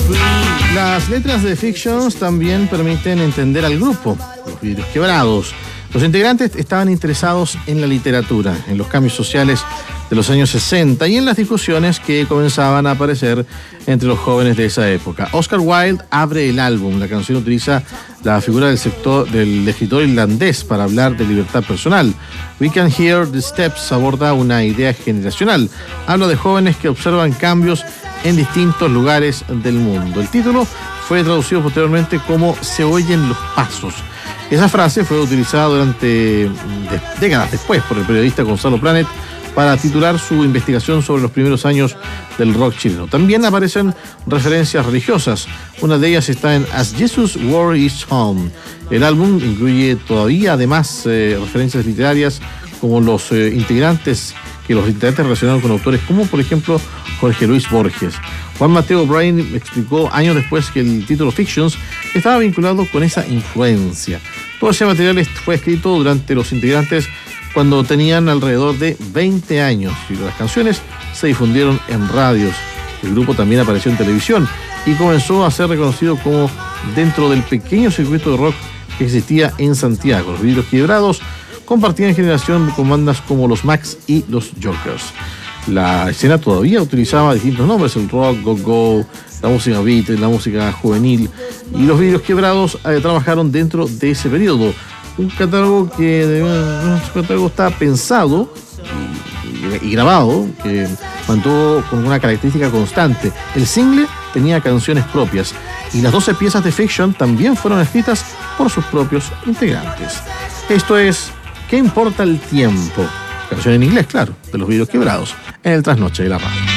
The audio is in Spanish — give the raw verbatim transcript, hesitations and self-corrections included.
Las letras de Fictions también permiten entender al grupo, Los Vidrios Quebrados. Los integrantes estaban interesados en la literatura, en los cambios sociales de los años sesenta y en las discusiones que comenzaban a aparecer entre los jóvenes de esa época. Oscar Wilde abre el álbum. La canción utiliza la figura del, sector, del escritor irlandés para hablar de libertad personal. We Can Hear the Steps aborda una idea generacional. Habla de jóvenes que observan cambios en distintos lugares del mundo. El título fue traducido posteriormente como Se oyen los pasos. Esa frase fue utilizada durante de, décadas después por el periodista Gonzalo Planet para titular su investigación sobre los primeros años del rock chileno. También aparecen referencias religiosas. Una de ellas está en As Jesus Wore His Home. El álbum incluye todavía además eh, referencias literarias como los eh, integrantes que los integrantes relacionaron con autores como por ejemplo Jorge Luis Borges. Juan Mateo Bryan explicó años después que el título Fictions estaba vinculado con esa influencia. Todo ese material fue escrito durante los integrantes cuando tenían alrededor de veinte años y las canciones se difundieron en radios. El grupo también apareció en televisión y comenzó a ser reconocido como dentro del pequeño circuito de rock que existía en Santiago. Los Vidrios Quebrados compartían generación con bandas como los Max y los Jokers. La escena todavía utilizaba distintos nombres, el rock, go-go, la música beat, la música juvenil, y los Vidrios Quebrados eh, trabajaron dentro de ese periodo. Un catálogo que eh, un catálogo está pensado y, y grabado, que mantuvo con una característica constante. El single tenía canciones propias y las doce piezas de Fiction también fueron escritas por sus propios integrantes. Esto es ¿Qué importa el tiempo? Canción en inglés, claro, de los Vidrios Quebrados, en el Trasnoche de la Radio.